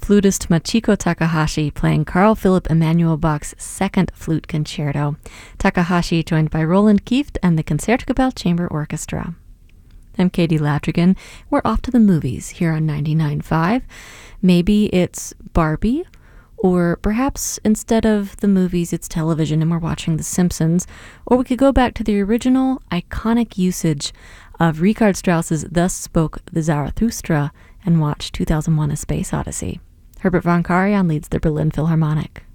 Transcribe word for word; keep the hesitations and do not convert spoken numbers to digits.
flutist Machiko Takahashi playing Carl Philipp Emanuel Bach's Second Flute Concerto. Takahashi joined by Roland Kieft and the Concertgebouw Chamber Orchestra. I'm Katie Ladrigan. We're off to the movies here on ninety-nine point five. Maybe it's Barbie, or perhaps instead of the movies, it's television and we're watching The Simpsons. Or we could go back to the original iconic usage of Richard Strauss's Thus Spoke the Zarathustra and watch two thousand one: A Space Odyssey. Herbert von Karajan leads the Berlin Philharmonic.